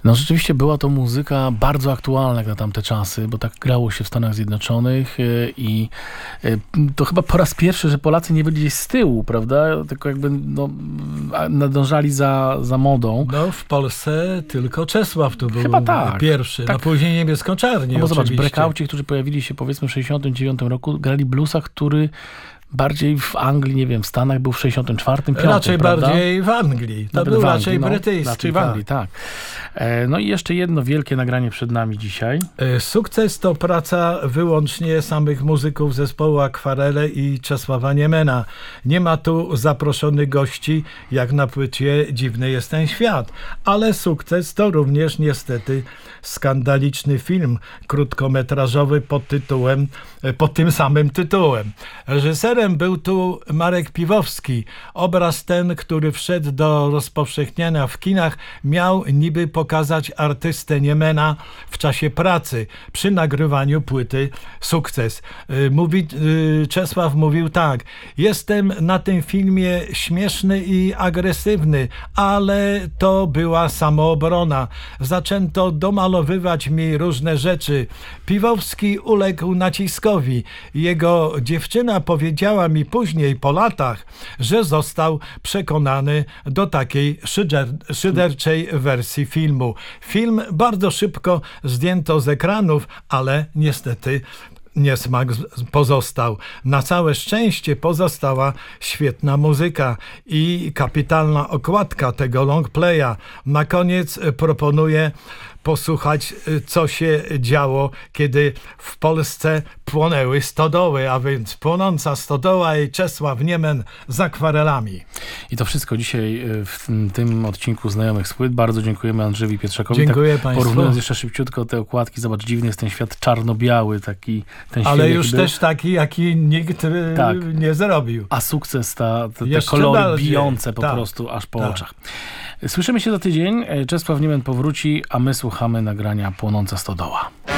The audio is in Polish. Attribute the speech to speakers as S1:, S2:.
S1: No rzeczywiście była to muzyka bardzo aktualna jak na tamte czasy, bo tak grało się w Stanach Zjednoczonych i to chyba po raz pierwszy, że Polacy nie byli gdzieś z tyłu, prawda? Tylko jakby nadążali za modą.
S2: No w Polsce tylko Czesław tu był
S1: Chyba tak,
S2: pierwszy,
S1: tak.
S2: No później Niebieską-Czarni
S1: No bo zobacz,
S2: oczywiście.
S1: breakouci, którzy pojawili się powiedzmy w 69 roku, grali bluesa, który bardziej w Anglii, nie wiem, w Stanach był w 64, 5,
S2: Raczej
S1: prawda?
S2: bardziej w Anglii. To był raczej brytyjski.
S1: Raczej w Anglii, tak. No i jeszcze jedno wielkie nagranie przed nami dzisiaj.
S2: Sukces to praca wyłącznie samych muzyków zespołu Akwarele i Czesława Niemena. Nie ma tu zaproszonych gości, jak na płycie Dziwny jest ten świat. Ale sukces to również niestety skandaliczny film krótkometrażowy pod tym samym tytułem. Reżyserem był tu Marek Piwowski. Obraz ten, który wszedł do rozpowszechniania w kinach, miał niby pokazać artystę Niemena w czasie pracy przy nagrywaniu płyty Sukces. Czesław mówił tak: jestem na tym filmie śmieszny i agresywny, ale to była samoobrona. Zaczęto domalowywać mi różne rzeczy. Piwowski uległ naciskowi. Jego dziewczyna powiedziała mi później, po latach, że został przekonany do takiej szyderczej wersji filmu. Film bardzo szybko zdjęto z ekranów, ale niestety niesmak pozostał. Na całe szczęście pozostała świetna muzyka i kapitalna okładka tego longplaya. Na koniec proponuję posłuchać, co się działo, kiedy w Polsce płonęły stodoły, a więc płonąca stodoła i Czesław Niemen z Akwarelami.
S1: I to wszystko dzisiaj w tym odcinku Znajomych z płyt. Bardzo dziękujemy Andrzejowi Pietrzakowi.
S2: Dziękuję
S1: tak,
S2: Państwu.
S1: Porównując jeszcze szybciutko te okładki, zobacz, dziwny jest ten świat czarno-biały, taki ten świat.
S2: Ale już też taki, jaki nikt nie zrobił.
S1: A sukces, te
S2: Jeszcze
S1: kolory
S2: bardziej,
S1: bijące po prostu aż po oczach. Słyszymy się za tydzień. Czesław Niemen powróci, a my słuchamy nagrania Płonąca stodoła.